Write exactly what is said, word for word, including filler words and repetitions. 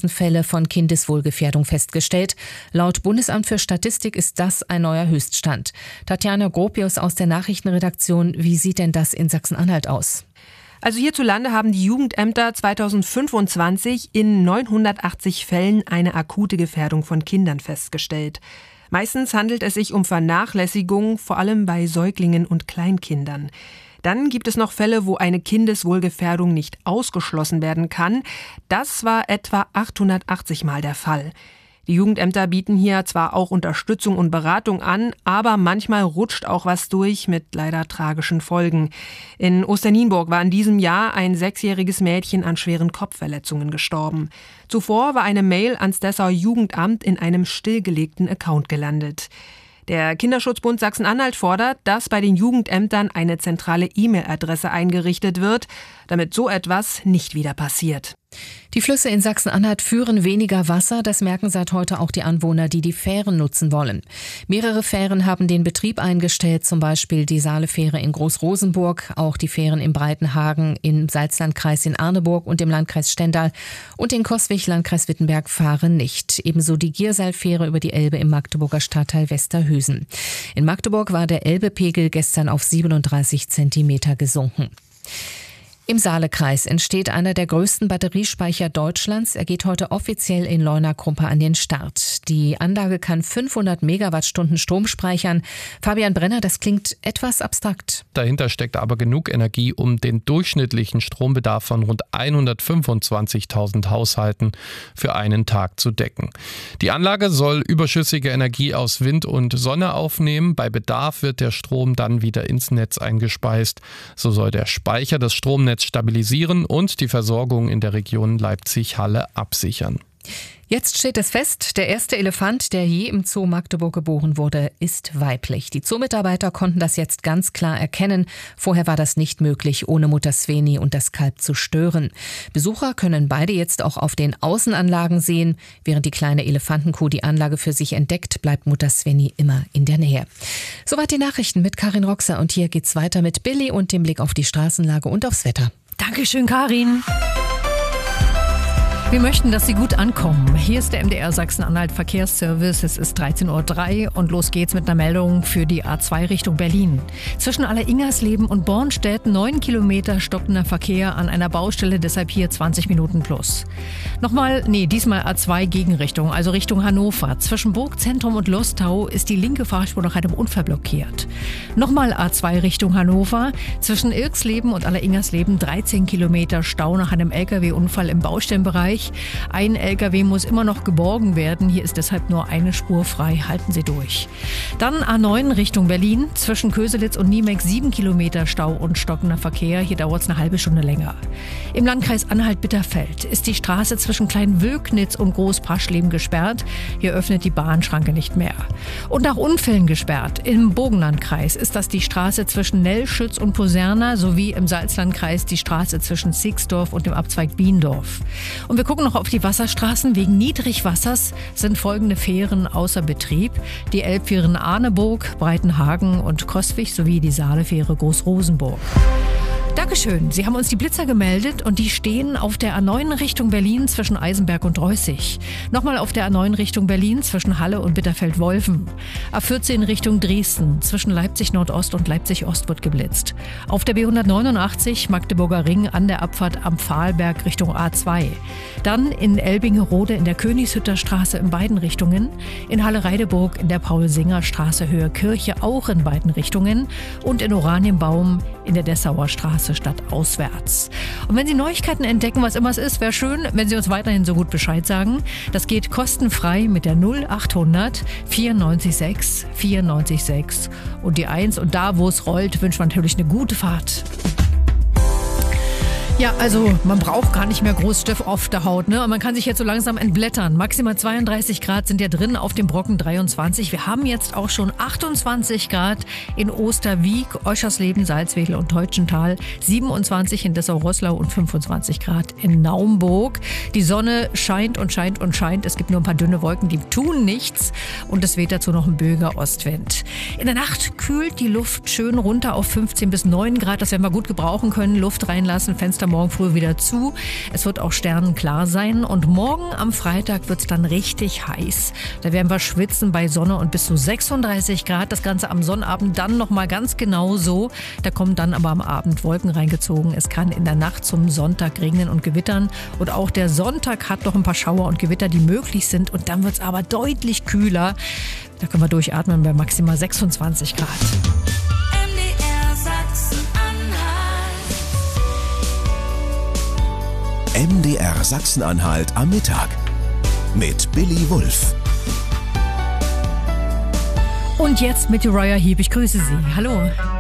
achtzigtausend Fälle von Kindeswohlgefährdung festgestellt. Laut Bundesamt für Statistik ist das ein neuer Höchststand. Tatjana Gropius aus der Nachrichtenredaktion, wie sieht denn das in Sachsen-Anhalt aus? Also hierzulande haben die Jugendämter zweitausendfünfundzwanzig in neunhundertachtzig Fällen eine akute Gefährdung von Kindern festgestellt. Meistens handelt es sich um Vernachlässigung, vor allem bei Säuglingen und Kleinkindern. Dann gibt es noch Fälle, wo eine Kindeswohlgefährdung nicht ausgeschlossen werden kann. Das war etwa achthundertachtzig Mal der Fall. Die Jugendämter bieten hier zwar auch Unterstützung und Beratung an, aber manchmal rutscht auch was durch mit leider tragischen Folgen. In Osternienburg war in diesem Jahr ein sechsjähriges Mädchen an schweren Kopfverletzungen gestorben. Zuvor war eine Mail ans Dessauer Jugendamt in einem stillgelegten Account gelandet. Der Kinderschutzbund Sachsen-Anhalt fordert, dass bei den Jugendämtern eine zentrale E-Mail-Adresse eingerichtet wird, damit so etwas nicht wieder passiert. Die Flüsse in Sachsen-Anhalt führen weniger Wasser. Das merken seit heute auch die Anwohner, die die Fähren nutzen wollen. Mehrere Fähren haben den Betrieb eingestellt, zum Beispiel die Saale-Fähre in Groß-Rosenburg, auch die Fähren im Breitenhagen, im Salzlandkreis in Arneburg und im Landkreis Stendal und in Coswig, Landkreis Wittenberg, fahren nicht. Ebenso die Gierseil-Fähre über die Elbe im Magdeburger Stadtteil Westerhösen. In Magdeburg war der Elbepegel gestern auf siebenunddreißig Zentimeter gesunken. Im Saalekreis entsteht einer der größten Batteriespeicher Deutschlands. Er geht heute offiziell in Leuna-Krumpe an den Start. Die Anlage kann fünfhundert Megawattstunden Strom speichern. Fabian Brenner, das klingt etwas abstrakt. Dahinter steckt aber genug Energie, um den durchschnittlichen Strombedarf von rund hundertfünfundzwanzigtausend Haushalten für einen Tag zu decken. Die Anlage soll überschüssige Energie aus Wind und Sonne aufnehmen. Bei Bedarf wird der Strom dann wieder ins Netz eingespeist. So soll der Speicher das Stromnetz stabilisieren und die Versorgung in der Region Leipzig-Halle absichern. Jetzt steht es fest, der erste Elefant, der je im Zoo Magdeburg geboren wurde, ist weiblich. Die Zoomitarbeiter konnten das jetzt ganz klar erkennen. Vorher war das nicht möglich, ohne Mutter Sveni und das Kalb zu stören. Besucher können beide jetzt auch auf den Außenanlagen sehen. Während die kleine Elefantenkuh die Anlage für sich entdeckt, bleibt Mutter Sveni immer in der Nähe. Soweit die Nachrichten mit Karin Roxer. Und hier geht's weiter mit Billy und dem Blick auf die Straßenlage und aufs Wetter. Dankeschön, Karin. Wir möchten, dass Sie gut ankommen. Hier ist der M D R Sachsen-Anhalt Verkehrsservice. Es ist dreizehn Uhr drei und los geht's mit einer Meldung für die A zwei Richtung Berlin. Zwischen Alleringersleben und Bornstedt neun Kilometer stockender Verkehr an einer Baustelle, deshalb hier zwanzig Minuten plus. Nochmal, nee, diesmal A zwei Gegenrichtung, also Richtung Hannover. Zwischen Burgzentrum und Lostau ist die linke Fahrspur nach einem Unfall blockiert. Nochmal A zwei Richtung Hannover. Zwischen Irksleben und Alleringersleben dreizehn Kilometer Stau nach einem L K W-Unfall im Baustellenbereich. Ein L K W muss immer noch geborgen werden. Hier ist deshalb nur eine Spur frei. Halten Sie durch. Dann A neun Richtung Berlin. Zwischen Köselitz und Niemeck sieben Kilometer Stau und stockender Verkehr. Hier dauert es eine halbe Stunde länger. Im Landkreis Anhalt-Bitterfeld ist die Straße zwischen Kleinwülknitz und Großpaschleben gesperrt. Hier öffnet die Bahnschranke nicht mehr. Und nach Unfällen gesperrt. Im Burgenlandkreis ist das die Straße zwischen Nellschütz und Poserna sowie im Salzlandkreis die Straße zwischen Sixdorf und dem Abzweig Biendorf. Und wir gucken noch auf die Wasserstraßen. Wegen Niedrigwassers sind folgende Fähren außer Betrieb. Die Elbfähren Arneburg, Breitenhagen und Coswig sowie die Saale-Fähre Groß-Rosenburg. Dankeschön. Sie haben uns die Blitzer gemeldet und die stehen auf der A neun Richtung Berlin zwischen Eisenberg und Reußig. Nochmal auf der A neun Richtung Berlin zwischen Halle und Bitterfeld-Wolfen. A vierzehn Richtung Dresden zwischen Leipzig Nordost und Leipzig Ost wird geblitzt. Auf der B hundertneunundachtzig Magdeburger Ring an der Abfahrt am Pfahlberg Richtung A zwei. Dann in Elbingerode in der Königshütter Straße in beiden Richtungen. In Halle-Reideburg in der Paul-Singer-Straße Höhe Kirche auch in beiden Richtungen. Und in Oranienbaum in der Dessauer Straße stadtauswärts. Und wenn Sie Neuigkeiten entdecken, was immer es ist, wäre schön, wenn Sie uns weiterhin so gut Bescheid sagen. Das geht kostenfrei mit der null achthundert vierundneunzig sechs vierundneunzig sechs und die eins. Und da, wo es rollt, wünscht man natürlich eine gute Fahrt. Ja, also man braucht gar nicht mehr groß Stoff auf der Haut, ne? Und man kann sich jetzt so langsam entblättern. Maximal zweiunddreißig Grad sind ja drin, auf dem Brocken dreiundzwanzig. Wir haben jetzt auch schon achtundzwanzig Grad in Osterwiek, Oschersleben, Salzwedel und Teutschenthal, siebenundzwanzig in Dessau-Roßlau und fünfundzwanzig Grad in Naumburg. Die Sonne scheint und scheint und scheint. Es gibt nur ein paar dünne Wolken, die tun nichts. Und es weht dazu noch ein böiger Ostwind. In der Nacht kühlt die Luft schön runter auf fünfzehn bis neun Grad. Das werden wir gut gebrauchen können. Luft reinlassen, Fenster Fenster morgen früh wieder zu. Es wird auch sternenklar sein und morgen am Freitag wird es dann richtig heiß. Da werden wir schwitzen bei Sonne und bis zu sechsunddreißig Grad. Das Ganze am Sonnabend dann nochmal ganz genau so. Da kommen dann aber am Abend Wolken reingezogen. Es kann in der Nacht zum Sonntag regnen und gewittern. Und auch der Sonntag hat noch ein paar Schauer und Gewitter, die möglich sind. Und dann wird es aber deutlich kühler. Da können wir durchatmen bei maximal sechsundzwanzig Grad. M D R Sachsen-Anhalt am Mittag mit Billy Wulff. Und jetzt mit Uriah Heep. Ich grüße Sie. Hallo.